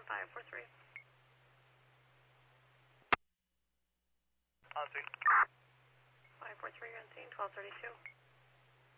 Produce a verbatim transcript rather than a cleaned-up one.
five four three. On scene. five four three, on scene, twelve thirty-two.